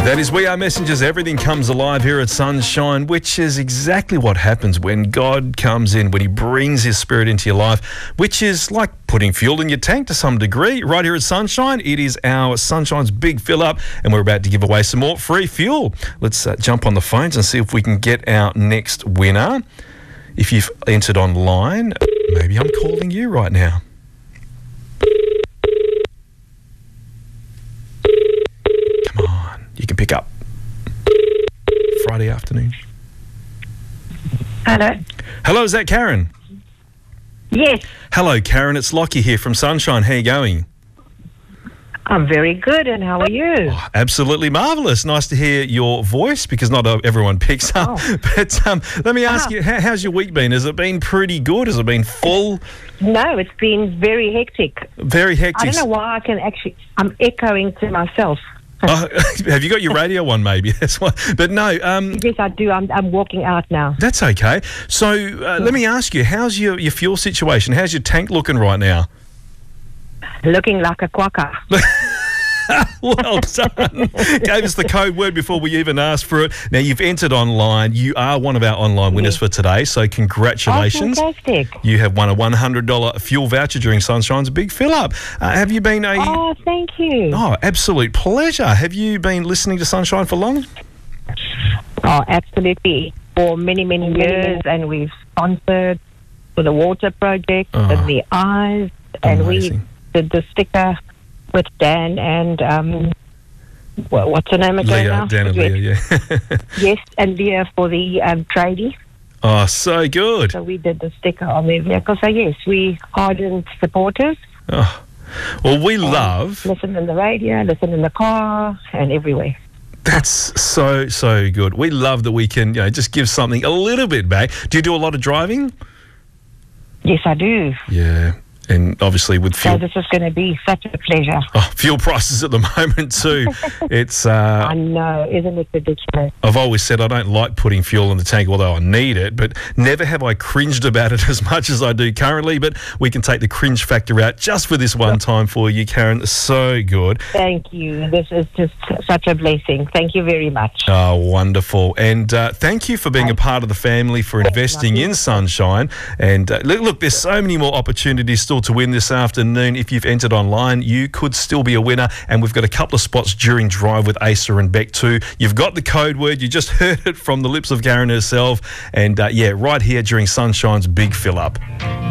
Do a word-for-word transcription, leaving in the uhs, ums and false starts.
That is We Are Messengers. Everything comes alive here at Sunshine, which is exactly what happens when God comes in, when he brings his spirit into your life, which is like putting fuel in your tank to some degree. Right here at Sunshine, it is our Sunshine's Big Fill Up, and we're about to give away some more free fuel. Let's uh, jump on the phones and see if we can get our next winner. If you've entered online, maybe I'm calling you right now. Come on, you can pick up. Friday afternoon. Hello. Hello, is that Karen? Yes, Hello, Karen. It's Lockie here from Sunshine. How are you going? I'm very good, and how are you? Oh, absolutely marvellous. Nice to hear your voice because not everyone picks up. Oh. But um, let me ask Ah. you, how, how's your week been? Has it been pretty good? Has it been full? No, it's been very hectic. Very hectic. I don't know why I can actually, I'm echoing to myself. Oh, have you got your radio on maybe? That's why. But no, um, Yes, I do. I'm, I'm walking out now. that's okay. So uh, let me ask you, how's your, your fuel situation? How's your tank looking right now? Looking like a quacker. Well done. Gave us the code word before we even asked for it. Now, you've entered online. You are one of our online winners Yes. for today, so congratulations. Oh, fantastic. You have won a one hundred dollars fuel voucher during Sunshine's Big Fill Up. Uh, have you been a... Oh, thank you. Oh, absolute pleasure. Have you been listening to Sunshine for long? Oh, absolutely. For many, many years, and we've sponsored for the water project Oh. and the eyes, and Amazing. we did the sticker with Dan and um, wha- what's her name again? Leah, now? Dan and Yes. Leah, yeah. Yes, and Leah for the um, tradie. Oh, so good. So we did the sticker on their vehicle. So yes, we ardent supporters. Oh. Well, we love... Listen in the radio, listen in the car, and everywhere. That's so, so good. We love that we can, you know, just give something a little bit back. Do you do a lot of driving? Yes, I do. Yeah. And obviously with So fuel... this is going to be such a pleasure. Oh, fuel prices at the moment too. It's. Uh, I know, isn't it ridiculous? I've always said I don't like putting fuel in the tank, although I need it. But never have I cringed about it as much as I do currently. But we can take the cringe factor out just for this one time for you, Karen. So good. Thank you. This is just such a blessing. Thank you very much. Oh, wonderful. And uh, thank you for being a part of the family, for investing in Sunshine. And uh, look, look, there's so many more opportunities still to win this afternoon. If you've entered online, you could still be a winner. And we've got a couple of spots during Drive with Asa and Beck too. You've got the code word. You just heard it from the lips of Karen herself. And uh, yeah, right here during Sunshine's Big Fill Up.